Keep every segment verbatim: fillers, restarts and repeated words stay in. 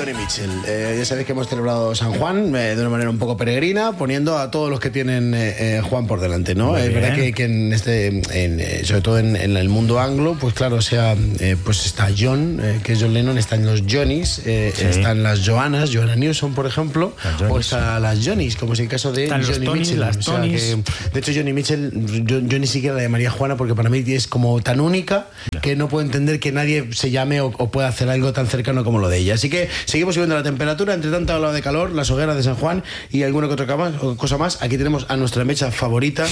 Johnny Mitchell. Eh, ya sabéis que hemos celebrado San Juan eh, de una manera un poco peregrina, poniendo a todos los que tienen eh, Juan por delante, ¿no? Es verdad que, que en este, en, sobre todo en, en el mundo anglo, pues claro, o sea, eh, pues está John, eh, que es John Lennon, están los Johnnys, eh, sí. están las Joannas, Joanna Newsom, por ejemplo, o están las Johnnys, como es el caso de están Johnny Tonys, Mitchell. Las o sea, que, de hecho, Johnny Mitchell, yo, yo ni siquiera la llamaría Juana, porque para mí es como tan única no. que no puedo entender que nadie se llame o, o pueda hacer algo tan cercano como lo de ella. Así que seguimos subiendo la temperatura, entre tanto ha hablado de calor, las hogueras de San Juan y alguna que otra cosa más. Aquí tenemos a nuestra mecha favorita.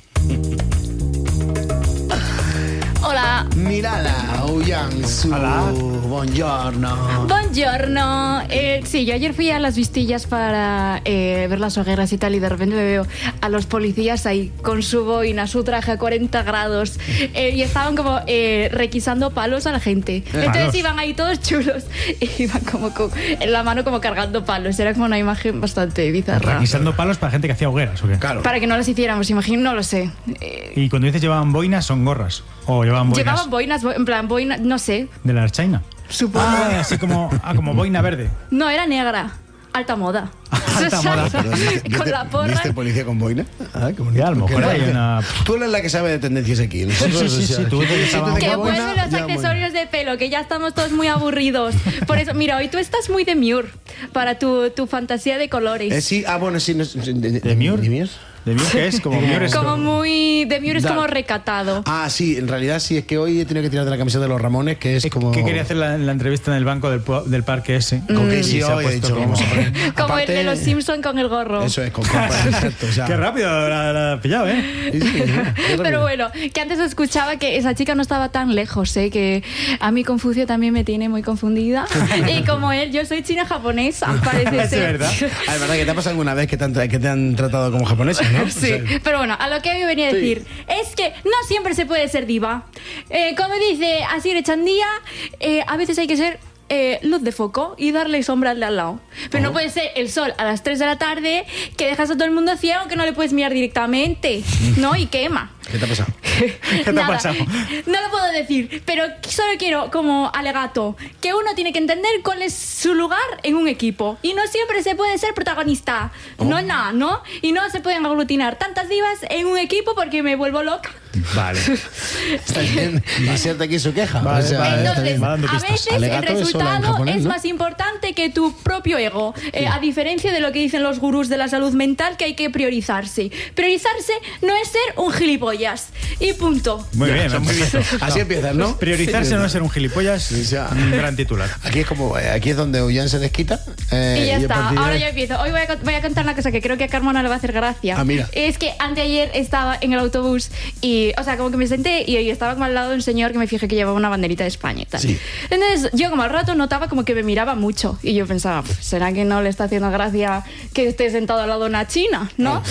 Hola. Mirala, Oyansu. Hola. Buongiorno. Buongiorno. Eh, sí, yo ayer fui a las Vistillas para eh, ver las hogueras y tal, y de repente me veo a los policías ahí con su boina, su traje a cuarenta grados, eh, y estaban como eh, requisando palos a la gente. Entonces palos. Iban ahí todos chulos y iban como con, en la mano como cargando palos. Era como una imagen bastante bizarra. ¿Requisando palos para gente que hacía hogueras o qué? Claro. Para que no las hiciéramos, imagino, no lo sé. Eh, y cuando dices llevaban boinas, ¿son gorras? ¿O llevaban boinas? Llevaban boinas, en plan, boinas, no sé. ¿De la China? Supongo. Ah, así como, ah, como boina verde. No, era negra. Alta moda. Alta moda. Con la porra. ¿Viste policía con boina? Ah, qué bonito. A lo mejor hay una... Tú eres la que sabe de tendencias aquí. Nosotros, sí, sí, sí, tú que estaba... Que vuelven los accesorios de pelo, que ya estamos todos muy aburridos. Por eso, mira, hoy tú estás muy demure para tu, tu fantasía de colores. Eh, sí, ah, bueno, sí. No, de, de, ¿Demure? ¿Demure? ¿Demure qué es? Como Demure es como muy... Demure es como recatado. Ah, sí, en realidad sí, es que hoy he tenido que tirar de la camiseta de los Ramones, que es como... ¿Qué quería hacer la, la entrevista en el banco del, del parque ese? Con que sí, hoy he dicho, vamos a poner... Como Aparte, el de los Simpsons con el gorro. Eso es, con copas, exacto. O sea. Qué rápido la, la pillado, ¿eh? Sí, sí, sí, pero bueno, que antes escuchaba que esa chica no estaba tan lejos, ¿eh? Que a mí Confucio también me tiene muy confundida. Y como él, yo soy china japonesa, parece ser. ¿Es verdad? Ah, es verdad que te ha pasado alguna vez que te han, que te han tratado como japonesa, ¿no? Sí, o sea, pero bueno, a lo que hoy venía a decir sí. es que no siempre se puede ser diva. Eh, como dice Asier Echandía, eh, a veces hay que ser eh, luz de foco y darle sombra al de al lado. Pero oh. no puede ser el sol a las tres de la tarde que dejas a todo el mundo ciego, que no le puedes mirar directamente, ¿no? Y quema. ¿Qué te ha pasado? ¿Qué te Nada, ha pasado? No lo puedo decir, pero solo quiero como alegato que uno tiene que entender cuál es su lugar en un equipo y no siempre se puede ser protagonista. Oh. No, no, no. Y no se pueden aglutinar tantas divas en un equipo porque me vuelvo loca. Vale. Está bien. Inserta aquí su queja. Vale, o sea, vale, entonces, a veces Alegato el resultado japonés, es ¿no? más importante que tu propio ego. Eh, a diferencia de lo que dicen los gurús de la salud mental, que hay que priorizarse. Priorizarse no es ser un gilipollas. Y punto. Muy bien, ya, muy bien. Así empiezas, ¿no? Priorizarse sí, no es ser un gilipollas. Sí, ya. Un gran titular. Aquí es como, aquí es donde Ollán se desquita. Eh, y ya y está. De... Ahora ya empiezo. Hoy voy a, voy a contar una cosa que creo que a Carmona le va a hacer gracia. Ah, mira. Es que anteayer estaba en el autobús y, o sea, como que me senté y, y estaba como al lado de un señor que me fijé que llevaba una banderita de España y tal. Sí. Entonces yo como al rato notaba como que me miraba mucho y yo pensaba, ¿será que no le está haciendo gracia que esté sentado al lado de una china? ¿No?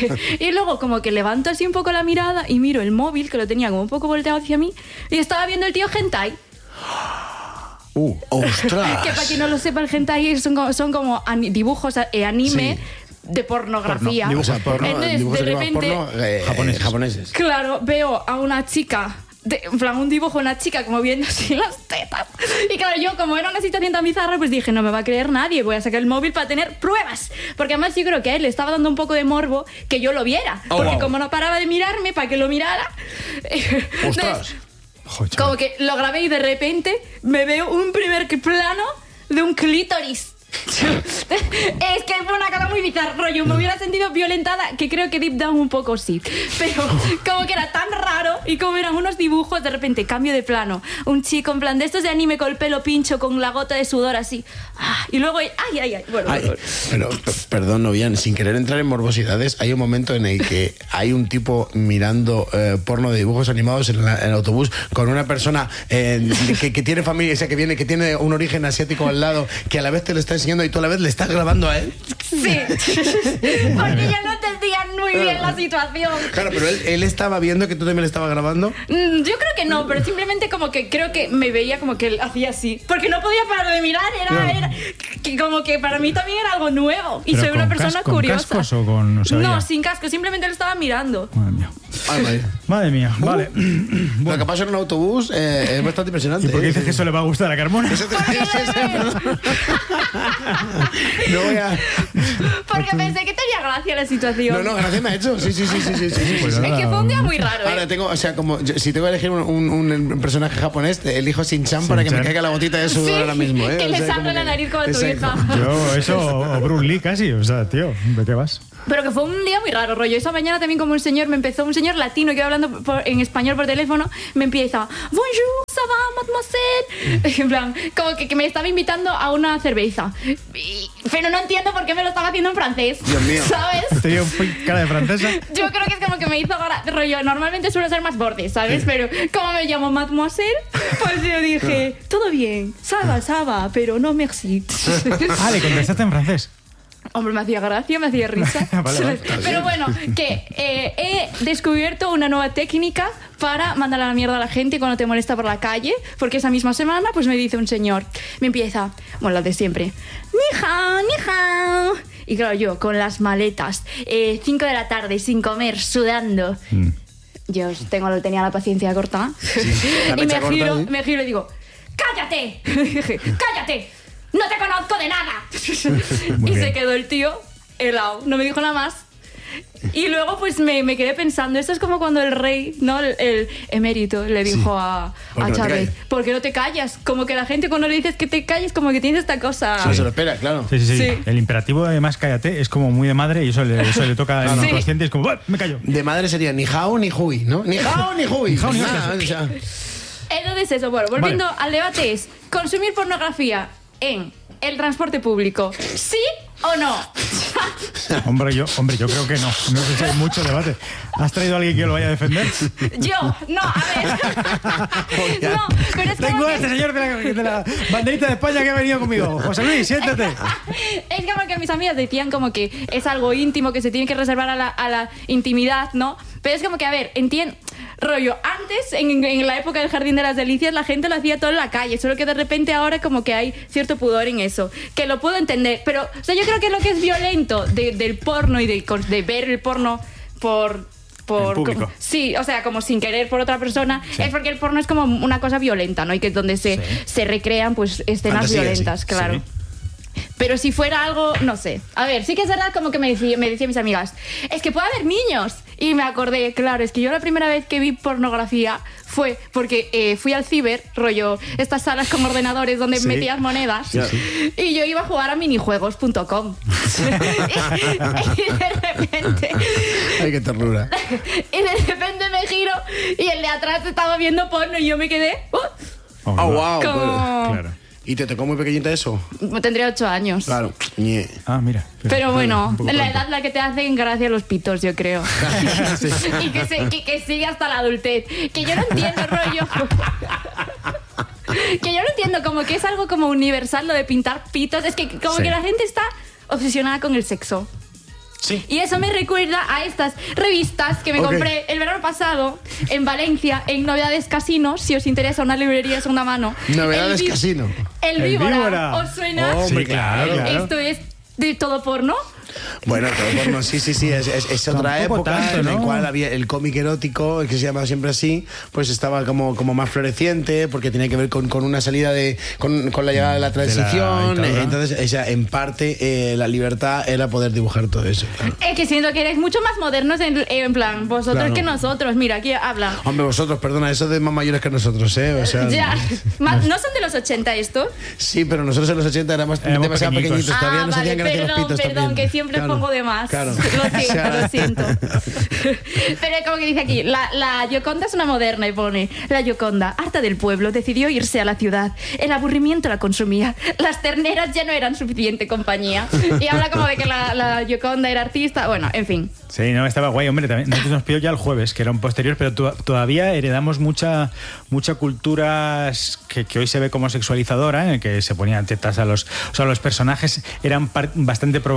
Y luego como que levanto así un poco la mirada y miro el móvil, que lo tenía como un poco volteado hacia mí, y estaba viendo el tío hentai. Uh, ¡ostras! Que para quien no lo sepa, el hentai son como, son como ani- dibujos eh, anime sí. de pornografía. Porno. Dibujos, porno, Entonces, dibujos de repente, porno, eh, japoneses. japoneses. Claro, veo a una chica, de, en plan un dibujo de una chica como viendo así las tetas. Y claro, yo como era una situación tan bizarra, pues dije, no me va a creer nadie, voy a sacar el móvil para tener pruebas. Porque además yo creo que a él le estaba dando un poco de morbo que yo lo viera. Oh, porque wow. como no paraba de mirarme para que lo mirara... ¡Ostras! Entonces, como que lo grabé y de repente me veo un primer plano de un clítoris. Es que fue una cara muy bizarra, rollo, me hubiera sentido violentada, que creo que deep down un poco sí, pero como que era tan raro y como eran unos dibujos, de repente cambio de plano, un chico en plan de estos de anime con el pelo pincho, con la gota de sudor así, ah, y luego, ay, ay, ay, bueno, ay, pero, perdón, Novian, sin querer entrar en morbosidades, hay un momento en el que hay un tipo mirando eh, porno de dibujos animados en, la, en el autobús con una persona eh, que, que tiene familia, o sea, que viene, que tiene un origen asiático al lado, que a la vez te lo está enseñando y tú a la vez le estás grabando a él. Sí, porque yo no te entendían muy bien la situación. Claro, pero él, él estaba viendo que tú también le estabas grabando. Mm, Yo creo que no, pero simplemente como que creo que me veía como que él hacía así. Porque no podía parar de mirar, era, Claro. era que como que para mí también era algo nuevo. Y ¿Pero soy una con persona cas- con curiosa. cascos o con- no se No, veía? sin casco, simplemente lo estaba mirando. Madre mía. Ay, madre. Madre mía, vale. Lo que pasa en un autobús eh, es bastante impresionante. ¿Y por qué ¿eh? dices que eso le va a gustar a Carmona? Eso te- No voy a... Porque pensé que tenía gracia la situación. No, no, gracias me ha hecho. Sí, sí, sí, sí, sí, sí, sí, Pues sí. Es que fue un día muy raro, Ahora ¿eh? tengo, o sea, como yo- si tengo que elegir un, un- un personaje japonés, elijo Shin-chan para que me Shin-chan. caiga la gotita de sudor Sí, ahora mismo, ¿eh? que O le sea, salga como la que- nariz como a tu Exacto. vieja. Yo, eso, o Bruce Lee casi, o sea, tío, ¿de qué vas? Pero que fue un día muy raro, rollo. Esa mañana también como un señor, me empezó un señor latino que iba hablando por- en español por teléfono, me empieza, bonjour, ça va, mademoiselle. En plan, como que, que me estaba invitando a una cerveza. Y- pero no entiendo por qué me lo estaba haciendo en francés. Dios mío. ¿Sabes? ¿Te dio cara de francesa? Yo creo que es como que me hizo gra- rollo. Normalmente suelo ser más borde, ¿sabes? Pero como me llamo mademoiselle, pues yo dije, todo bien, ça va, ça va, pero no merci. Ah, le contestaste en francés. Hombre, me hacía gracia, me hacía risa. Vale, vale. Pero bueno, que eh, he descubierto una nueva técnica para mandar a la mierda a la gente cuando te molesta por la calle, porque esa misma semana pues me dice un señor, me empieza, bueno, lo de siempre, ni hao, ni hao. Y claro, yo con las maletas, cinco de la tarde, sin comer, sudando. Mm. Yo tengo, tenía la paciencia corta. la y me mecha corta, giro, ¿sí? me giro y digo, ¡cállate! ¡Cállate! ¡No te conozco de nada! Muy y bien. se quedó el tío helado, no me dijo nada más. Y luego pues me, me quedé pensando, esto es como cuando el rey, ¿no? El, el emérito le dijo a, ¿Por a qué no te Chávez, callas? ¿por qué no te callas? Como que la gente cuando le dices que te calles, como que tienes esta cosa... No se lo espera, claro. Sí, sí, sí, Sí. El imperativo además cállate es como muy de madre y eso le, eso le toca al Sí. inconsciente. Es como, "Buah, me callo". De madre sería ni hao ni hui, ¿no? Ni hao ni hui. hao ni hui. Nada, o sea, Entonces eso, bueno, volviendo Vale. al debate es, ¿consumir pornografía en el transporte público? ¿Sí o no? Hombre, yo, hombre, yo creo que no. No sé si hay mucho debate. ¿Has traído a alguien que lo vaya a defender? Yo, no, a ver. No, pero es como Tengo a que- este señor de la, de la banderita de España que ha venido conmigo. José Luis, siéntate. Es como que mis amigas decían como que es algo íntimo, que se tiene que reservar a la, a la intimidad, ¿no? Pero es como que, a ver, entiendo... Rollo, antes, en, en la época del Jardín de las Delicias, la gente lo hacía todo en la calle, solo que de repente ahora como que hay cierto pudor en eso, que lo puedo entender, pero, o sea, yo creo que lo que es violento de- del porno y de, de ver el porno por... Por, En público. como- sí, o sea, como sin querer por otra persona, es porque el porno es como una cosa violenta, ¿no? Y que es donde se, Sí. se recrean pues escenas Fantasía, violentas, sí. claro. Sí. Pero si fuera algo, no sé. A ver, sí que es verdad como que me decía, me decían mis amigas, es que puede haber niños. Y me acordé, claro, es que yo la primera vez que vi pornografía fue porque eh, fui al ciber, rollo, estas salas con ordenadores donde Sí. metías monedas. Sí, Y yo iba a jugar a minijuegos punto com. y, y de repente... ay, qué ternura. Y de repente me giro y el de atrás estaba viendo porno y yo me quedé... "Uh". Oh, Oh, wow. Como- Claro. ¿Y te tocó muy pequeñita eso? Tendría ocho años. Claro. Ñe. Ah, mira. Pero bueno, Un poco la pronto. edad la que te hacen gracia los pitos, yo creo. Y que, se- que- que sigue hasta la adultez. Que yo no entiendo, rollo. Que yo no entiendo, como que es algo como universal lo de pintar pitos. Es que como Sí. que la gente está obsesionada con el sexo. Sí. Y eso me recuerda a estas revistas que me Ok. compré el verano pasado en Valencia, en Novedades Casino, si os interesa una librería de segunda mano. Novedades El vi- Casino. El El víbora. Víbora. ¿Os suena? Oh, Sí, claro, claro. Esto es de todo porno. Bueno, todo porno, sí, sí, sí, es, es- es otra Tampoco época tanto, en la ¿no? cual había el cómic erótico, que se llama siempre así, pues estaba como, como más floreciente, porque tenía que ver con, con una salida de, con, con la llegada de la De la transición, dictadura. entonces, o sea, en parte, eh, la libertad era poder dibujar todo eso. Claro. Es que siento que eres mucho más modernos en, en plan, vosotros Claro. que nosotros. Mira, aquí habla. Hombre, vosotros, perdona, eso de más mayores que nosotros, ¿eh? O sea, Ya. Ma- ¿No son de los ochenta estos? sí, pero nosotros en los ochenta éramos, Éramos demasiado pequeñicos. pequeñitos, todavía Ah, no se vale, hacían gracia los perdón, pitos perdón, también. que siempre Claro, pongo de más. Claro. Lo siento, O sea, lo siento. Pero como que dice aquí, la, la Gioconda es una moderna y pone, la Gioconda, harta del pueblo, decidió irse a la ciudad. El aburrimiento la consumía. Las terneras ya no eran suficiente compañía. Y habla como de que la, la Gioconda era artista. Bueno, en fin. Sí, no, estaba guay, hombre. También, nosotros nos pidió ya el jueves, que era un posterior, pero to- todavía heredamos mucha mucha cultura que, que hoy se ve como sexualizadora, en el que se ponían tetas a los... O sea, los personajes eran par- bastante provocativos.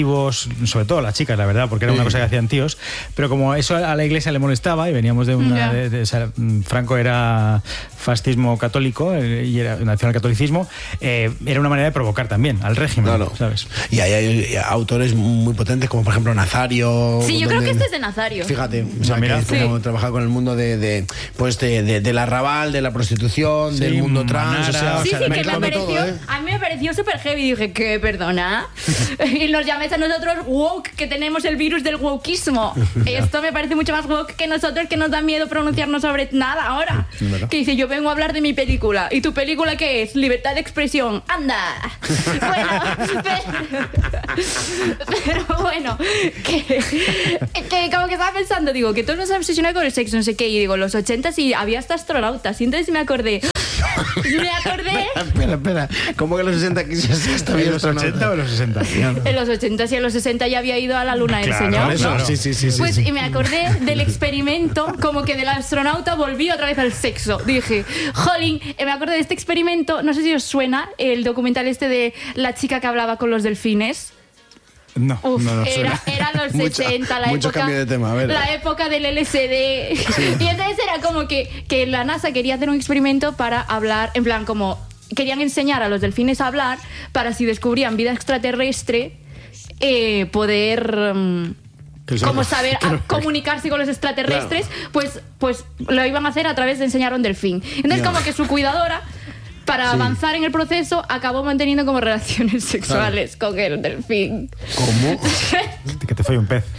atractivos, sobre todo las chicas, la verdad, porque era una cosa que hacían tíos, pero como eso a la iglesia le molestaba y veníamos de una... Yeah. De, de, o sea, Franco era fascismo católico eh, y era nacionalcatolicismo, eh, era una manera de provocar también al régimen, claro. ¿Sabes? Y hay, hay autores muy potentes, como por ejemplo Nazario. Sí, yo donde, creo que este es de Nazario. Fíjate, o sea, mira, que sí. trabajar con el mundo de, de pues de, de, del arrabal, de la prostitución, sí, del mundo trans, o sea, sí, o sea, sí, que me pareció, todo, ¿eh? a mí me pareció súper heavy. Dije, ¿qué? Perdona. Y nos llamáis a nosotros woke, que tenemos el virus del wokeismo. Esto me parece mucho más woke que nosotros, que nos da miedo pronunciarnos sobre nada ahora. Que dice, yo vengo a hablar de mi película. ¿Y tu película qué es? Libertad de expresión. ¡Anda! Bueno, pero, pero bueno, que, que como que estaba pensando, digo, que todos nos han obsesionado con el sexo, no sé qué, y digo, los ochenta sí había hasta astronautas, y entonces me acordé. Me acordé. Espera, espera. ¿Cómo que en los sesenta quizás está bien? ¿En los ochenta o en los sesenta? En los ochenta y en los sesenta ya había ido a la luna claro, el señor. Eso, ¿no? Sí, sí, sí. Pues sí, sí. y me acordé del experimento, como que del astronauta volví otra vez al sexo. Dije, jolín, y me acordé de este experimento, no sé si os suena, el documental este de la chica que hablaba con los delfines. No, Uf, no, no era, era los mucho, sesenta, la mucho época, cambio de tema, a ver. la época del L S D. Sí. Y entonces era como que, que la NASA quería hacer un experimento para hablar, en plan como querían enseñar a los delfines a hablar para si descubrían vida extraterrestre, eh, poder... Um, como saber a, comunicarse con los extraterrestres, claro. pues, pues lo iban a hacer a través de enseñar a un delfín. Entonces, yeah. como que su cuidadora, para sí. avanzar en el proceso, acabó manteniendo como relaciones sexuales claro. con el delfín. ¿Cómo? Que te fue un pez.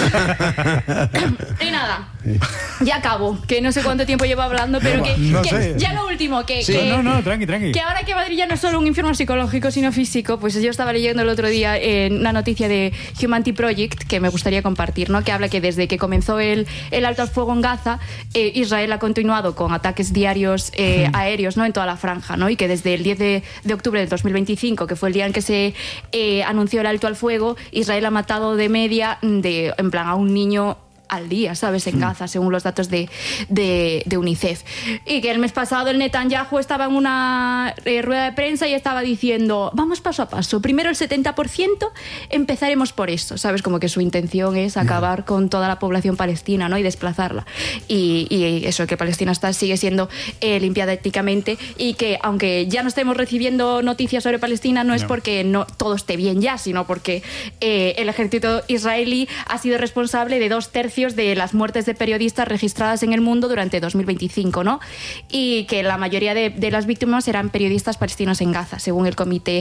Y nada, ya acabo. Que no sé cuánto tiempo llevo hablando, pero no, que, no que sé. ya lo último, que, sí. que... No, no, tranqui, tranqui. Que ahora que Madrid ya no es solo un infierno psicológico, sino físico, pues yo estaba leyendo el otro día en una noticia de Humanity Project que me gustaría compartir, ¿no? Que habla que desde que comenzó el, el alto al fuego en Gaza, eh, Israel ha continuado con ataques diarios eh, aéreos, ¿no? En toda la franja, ¿no? Y que desde el diez de octubre del dos mil veinticinco, que fue el día en que se eh, anunció el alto al fuego, Israel ha matado de media, de, en plan, a un niño al día, ¿sabes? En Gaza, según los datos de, de, de UNICEF. Y que el mes pasado el Netanyahu estaba en una eh, rueda de prensa y estaba diciendo, vamos paso a paso, primero el setenta por ciento, empezaremos por esto, ¿sabes? Como que su intención es acabar con toda la población palestina, ¿no? Y desplazarla. Y, y eso, que Palestina está, sigue siendo eh, limpiada étnicamente, y que aunque ya no estemos recibiendo noticias sobre Palestina, no es no. porque no todo esté bien ya, sino porque eh, el ejército israelí ha sido responsable de dos tercios de las muertes de periodistas registradas en el mundo durante dos mil veinticinco, ¿no? Y que la mayoría de, de las víctimas eran periodistas palestinos en Gaza, según el comité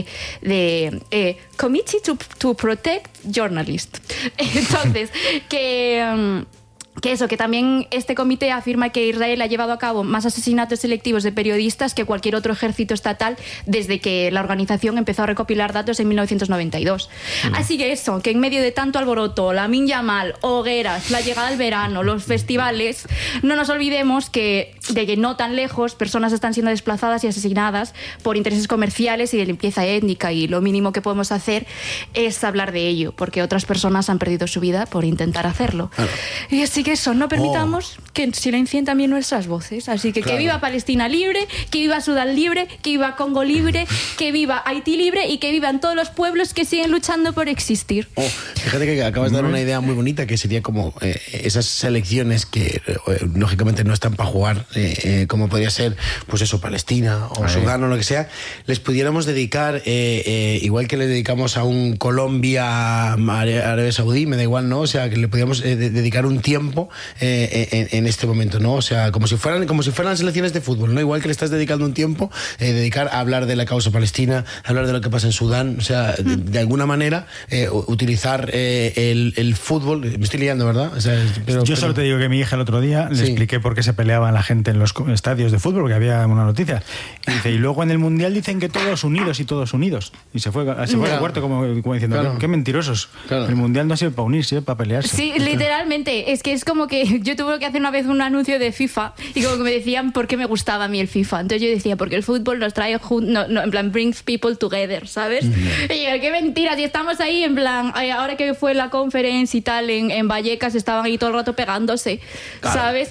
de eh, Committee to, to Protect Journalists. Entonces, que... Um, Que eso, que también este comité afirma que Israel ha llevado a cabo más asesinatos selectivos de periodistas que cualquier otro ejército estatal desde que la organización empezó a recopilar datos en mil novecientos noventa y dos. Mm. Así que eso, que en medio de tanto alboroto, Lamin Yamal, hogueras, la llegada del verano, los festivales, no nos olvidemos que de que no tan lejos personas están siendo desplazadas y asesinadas por intereses comerciales y de limpieza étnica, y lo mínimo que podemos hacer es hablar de ello, porque otras personas han perdido su vida por intentar hacerlo. Claro. Y así que eso, no permitamos oh. que silencien también nuestras voces. Así que claro. que viva Palestina libre, que viva Sudán libre, que viva Congo libre, que viva Haití libre, y que vivan todos los pueblos que siguen luchando por existir. Oh, fíjate que acabas de dar una idea muy bonita, que sería como eh, esas selecciones que eh, lógicamente no están para jugar, eh, eh, como podría ser, pues eso, Palestina o Ay. Sudán o lo que sea, les pudiéramos dedicar, eh, eh, igual que le dedicamos a un Colombia, Arabia Saudí, me da igual, ¿no? O sea, que le podíamos eh, dedicar un tiempo Eh, en, en este momento, ¿no? O sea, como si fueran como si fueran las selecciones de fútbol, ¿no? Igual que le estás dedicando un tiempo, eh, dedicar a hablar de la causa palestina, hablar de lo que pasa en Sudán, o sea, de, de alguna manera eh, utilizar eh, el, el fútbol. Me estoy liando, ¿verdad? O sea, pero, Yo pero... solo te digo que mi hija el otro día le sí. expliqué por qué se peleaban la gente en los estadios de fútbol, porque había una noticia. Y dice, y luego en el Mundial dicen que todos unidos y todos unidos. Y se fue, se fue claro. al cuarto como, como diciendo, claro. qué, qué mentirosos. Claro. El Mundial no sirve para unir, sirve para pelearse. Sí, literalmente. Es que es como que yo tuve que hacer una vez un anuncio de FIFA y como que me decían por qué me gustaba a mí el FIFA. Entonces yo decía, porque el fútbol nos trae juntos, no, no, en plan, brings people together, ¿sabes? Mm-hmm. Y yo, qué mentira, si estamos ahí en plan, ahora que fue la conferencia y tal en, en Vallecas, estaban ahí todo el rato pegándose, claro. ¿sabes? Mm.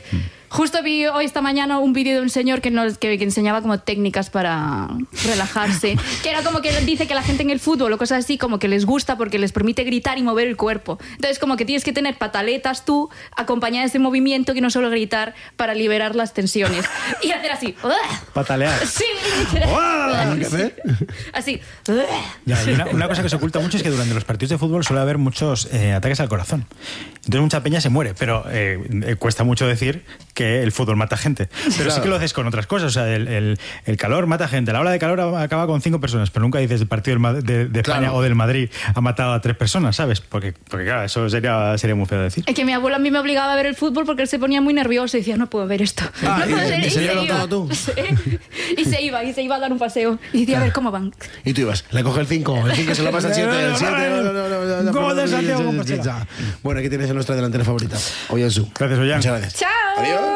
Justo vi hoy esta mañana un vídeo de un señor que, nos, que, que enseñaba como técnicas para relajarse. Que era como que dice que la gente en el fútbol o cosas así como que les gusta porque les permite gritar y mover el cuerpo. Entonces como que tienes que tener pataletas tú acompañadas de movimiento que no solo gritar para liberar las tensiones. Y hacer así. Patalear. Sí. ¿Qué Así. Ya, y una, una cosa que se oculta mucho es que durante los partidos de fútbol suele haber muchos eh, ataques al corazón. Entonces mucha peña se muere, pero eh, cuesta mucho decir que el fútbol mata gente. Pero claro. Sí que lo haces con otras cosas. O sea, el, el, el calor mata gente. La ola de calor acaba con cinco personas, pero nunca dices el partido de, de, de España claro. o del Madrid ha matado a tres personas, ¿sabes? Porque, porque claro, eso sería, sería muy feo de decir. Es que mi abuelo a mí me obligaba a ver el fútbol porque él se ponía muy nervioso y decía, no puedo ver esto. Ah, no y, puedo ver. Y, y, se, se iba. Tú. Sí. y se iba, y se iba a dar un paseo. Y decía, a ver cómo van. Y tú ibas, le coge el cinco, el cinco se lo pasa al siete, el siete. Gol de Santiago. Bueno, aquí tienes a nuestra delantera favorita, Oyarzún. Gracias, Ollán. Muchas gracias. Chao. Adiós.